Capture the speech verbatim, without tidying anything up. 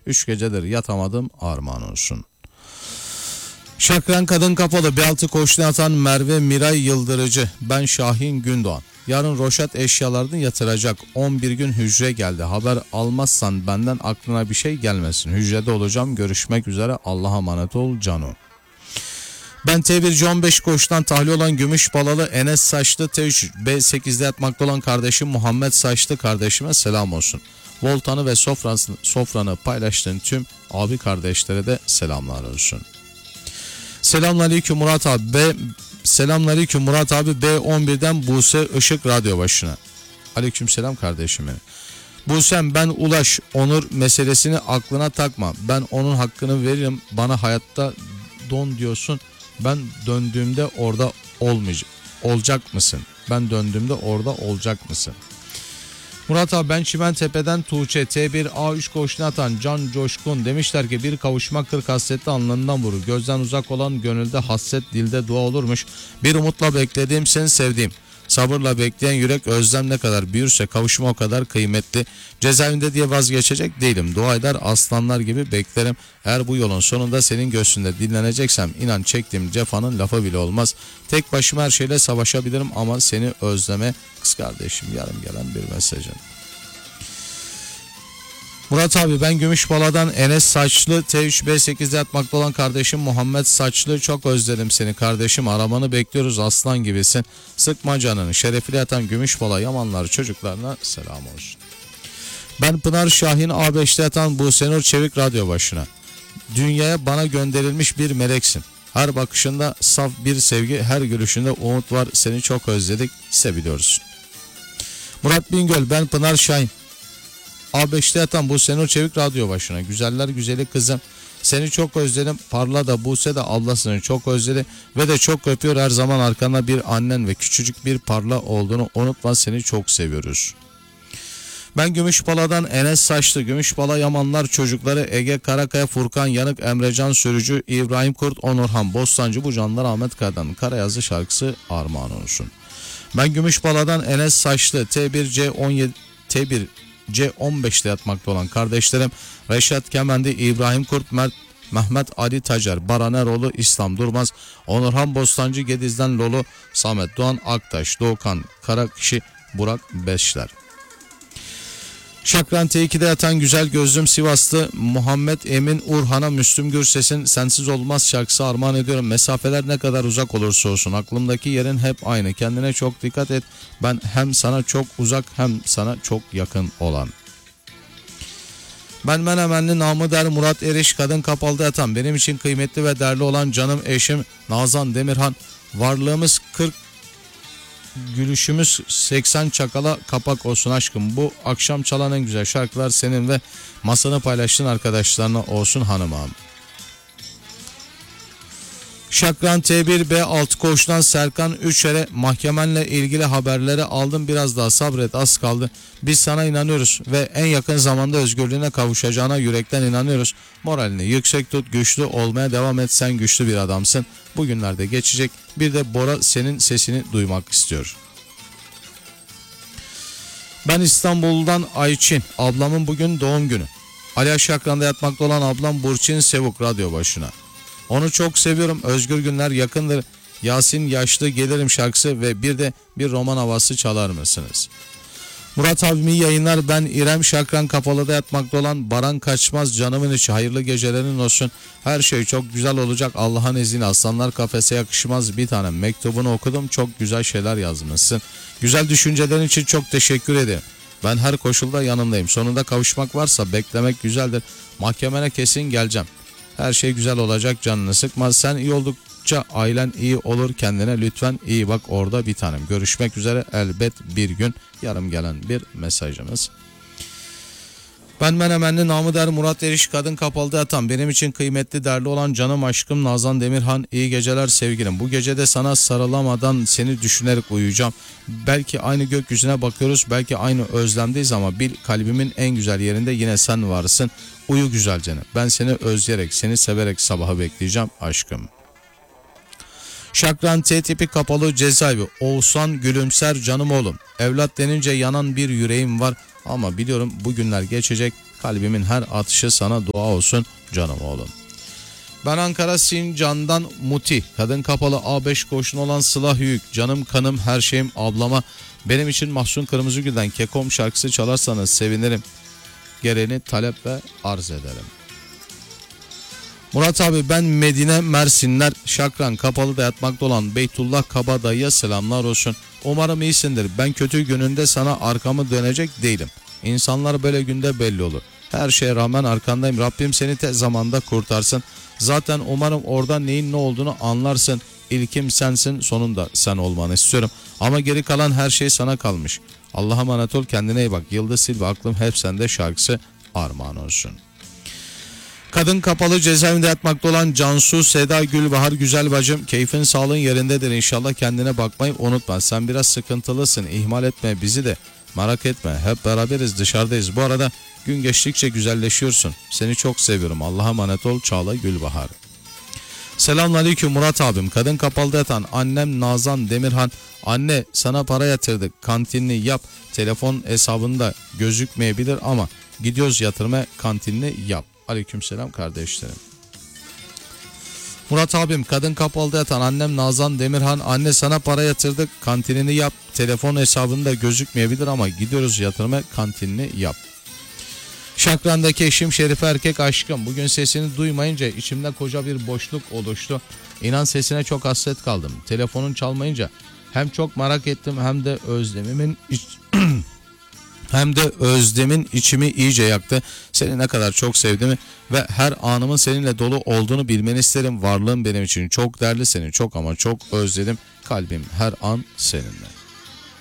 Üç gecedir yatamadım, armağan olsun. Şakran kadın kapalı, bir altı koşuna atan Merve Miray Yıldırıcı. Ben Şahin Gündoğan. Yarın Roşat eşyalarını yatıracak. on bir gün hücre geldi. Haber almazsan benden aklına bir şey gelmesin. Hücrede olacağım. Görüşmek üzere. Allah'a emanet ol Cano. Ben T bir C on beş koşudan tahliye olan Gümüş Balalı Enes Saçlı, T üç B sekizde yatmakta olan kardeşim Muhammed Saçlı kardeşime selam olsun. Voltanı ve sofranı, sofranı paylaştığın tüm abi kardeşlere de selamlar olsun. Selamünaleyküm Murat abi. B Selamünaleyküm Murat abi. B on birden Buse Işık radyo başına. Aleykümselam kardeşim benim. Buse'm, ben Ulaş Onur meselesini aklına takma. Ben onun hakkını veririm. Bana hayatta don diyorsun. Ben döndüğümde orada olmayacak. Olacak mısın? Ben döndüğümde orada olacak mısın? Murat abi, ben Çimentepe'den Tuğçe, T bir A üç koşuna atan Can Coşkun. Demişler ki bir kavuşmak kırk hasreti alnından vurur. Gözden uzak olan gönülde hasret, dilde dua olurmuş. Bir umutla beklediğim, seni sevdiğim. Sabırla bekleyen yürek, özlem ne kadar büyürse kavuşma o kadar kıymetli. Cezaevinde diye vazgeçecek değilim. Dua eder aslanlar gibi beklerim. Eğer bu yolun sonunda senin göğsünde dinleneceksem inan çektiğim cefanın lafı bile olmaz. Tek başıma her şeyle savaşabilirim ama seni özleme kız kardeşim. Yarım gelen bir mesajın. Murat abi, ben Gümüşbala'dan Enes Saçlı, T üç B sekizde yatmakta olan kardeşim Muhammed Saçlı. Çok özledim seni kardeşim, aramanı bekliyoruz, aslan gibisin. Sıkma canını, şerefiyle yatan Gümüşbala Yamanlar çocuklarına selam olsun. Ben Pınar Şahin, A beşte yatan Buse Nur Çevik radyo başına. Dünyaya bana gönderilmiş bir meleksin. Her bakışında saf bir sevgi, her gülüşünde umut var. Seni çok özledik, seviyoruz. Murat Bingöl, ben Pınar Şahin, A beşte yatan Buse Nur Çevik radyo başına. Güzeller güzeli kızım, seni çok özledim. Parla da Buse de Allah seni çok özledi ve de çok öpüyor. Her zaman arkanda bir annen ve küçücük bir Parla olduğunu unutma, seni çok seviyoruz. Ben Gümüşbala'dan Enes Saçlı, Gümüşbala Yamanlar çocukları Ege Karakaya, Furkan Yanık, Emrecan Sürücü, İbrahim Kurt, Onurhan Bostancı, bu canlar Ahmet Kaya'dan Karayazı şarkısı armağan olsun. Ben Gümüşbala'dan Enes Saçlı, T bir C on yedi T bir C on beşte yatmakta olan kardeşlerim Reşat Kemendi, İbrahim Kurt, Mert, Mehmet Ali Tacar, Baran Eroğlu, İslam Durmaz, Onurhan Bostancı, Gediz'den Lolo, Samet Doğan Aktaş, Doğukan Karakişi, Burak Beşler. Şakran T iki'de yatan güzel gözlüm Sivaslı Muhammed Emin Urhan'a Müslüm Gürses'in Sensiz Olmaz şarkısı armağan ediyorum. Mesafeler ne kadar uzak olursa olsun aklımdaki yerin hep aynı. Kendine çok dikkat et. Ben hem sana çok uzak hem sana çok yakın olan. Ben Menemenli namı der Murat Eriş, kadın kapalıda yatan benim için kıymetli ve değerli olan canım eşim Nazan Demirhan. Varlığımız kırk, gülüşümüz seksen çakala kapak olsun aşkım. Bu akşam çalan en güzel şarkılar senin ve masanı paylaştığın arkadaşlarına olsun hanımım. Şakran T bir B altı koğuştan Serkan Üçer'e, mahkemenle ilgili haberleri aldım, biraz daha sabret, az kaldı. Biz sana inanıyoruz ve en yakın zamanda özgürlüğüne kavuşacağına yürekten inanıyoruz. Moralini yüksek tut, güçlü olmaya devam et, sen güçlü bir adamsın. Bugünlerde geçecek. Bir de Bora senin sesini duymak istiyor. Ben İstanbul'dan Ayçin, ablamın bugün doğum günü. Ali Şakran'da yatmakta olan ablam Burçin Sevuk radyo başına. Onu çok seviyorum. Özgür günler yakındır. Yasin Yaşlı Gelirim şarkısı ve bir de bir roman havası çalar mısınız? Murat abim iyi yayınlar. Ben İrem Şakran Kapalı'da yatmakta olan Baran Kaçmaz, canımın içi hayırlı gecelerin olsun. Her şey çok güzel olacak Allah'ın izniyle. Aslanlar kafese yakışmaz bir tane mektubunu okudum. Çok güzel şeyler yazmışsın. Güzel düşüncelerin için çok teşekkür ederim. Ben her koşulda yanındayım. Sonunda kavuşmak varsa beklemek güzeldir. Mahkemene kesin geleceğim. Her şey güzel olacak, canını sıkma. Sen iyi oldukça ailen iyi olur. Kendine lütfen iyi bak orada bir tanem. Görüşmek üzere elbet bir gün. Yarım gelen bir mesajımız. Ben Menemenli namı der Murat Eriş, kadın kapalıda yatan benim için kıymetli değerli olan canım aşkım Nazan Demirhan. İyi geceler sevgilim. Bu gecede sana sarılamadan seni düşünerek uyuyacağım. Belki aynı gökyüzüne bakıyoruz, belki aynı özlemdeyiz ama bil kalbimin en güzel yerinde yine sen varsın. Uyu güzelce. Ben seni özleyerek, seni severek sabahı bekleyeceğim aşkım. Şakran T tipi kapalı cezaevi. Oğuzhan Gülümser canım oğlum. Evlat denince yanan bir yüreğim var ama biliyorum bugünler geçecek. Kalbimin her atışı sana dua olsun canım oğlum. Ben Ankara Sincan'dan Muti. Kadın kapalı A beş koşun olan Sıla Hüyük. Canım kanım her şeyim ablama. Benim için Mahsun Kırmızıgül'den Kekom şarkısı çalarsanız sevinirim. Gereğini talep ve arz ederim. Murat abi ben Medine Mersinler Şakran Kapalı'da yatmakta olan Beytullah Kabadayı'ya selamlar olsun. Umarım iyisindir. Ben kötü gününde sana arkamı dönecek değilim. İnsanlar böyle günde belli olur. Her şeye rağmen arkandayım. Rabbim seni tez zamanda kurtarsın. Zaten umarım orada neyin ne olduğunu anlarsın. İlkim sensin, sonunda sen olmanı istiyorum. Ama geri kalan her şey sana kalmış. Allah'a emanet ol, kendine iyi bak. Yıldız Silva aklım hep sende şarkısı armağan olsun. Kadın kapalı cezaevinde yatmakta olan Cansu Seda Gülbahar güzel bacım, keyfin sağlığın yerindedir inşallah, kendine bakmayı unutma. Sen biraz sıkıntılısın, ihmal etme bizi de, merak etme, hep beraberiz, dışarıdayız. Bu arada gün geçtikçe güzelleşiyorsun, seni çok seviyorum, Allah'a emanet ol. Çağla Gülbahar. Selamünaleyküm Murat abim. Kadın kapalıda yatan annem Nazan Demirhan. Anne sana para yatırdık, kantinini yap, telefon hesabında gözükmeyebilir ama gidiyoruz yatırma, kantinini yap. Aleykümselam kardeşlerim. Murat abim, kadın kapalıda yatan annem Nazan Demirhan. Anne sana para yatırdık, kantinini yap, telefon hesabında gözükmeyebilir ama gidiyoruz yatırma, kantinini yap. Şakran'daki eşim Şerife erkek aşkım. Bugün sesini duymayınca içimde koca bir boşluk oluştu. İnan sesine çok hasret kaldım. Telefonun çalmayınca hem çok merak ettim hem de özlemimin iç... hem de özlemin içimi iyice yaktı. Seni ne kadar çok sevdiğimi ve her anımın seninle dolu olduğunu bilmeni isterim. Varlığın benim için çok değerli, seni çok ama çok özledim. Kalbim her an seninle.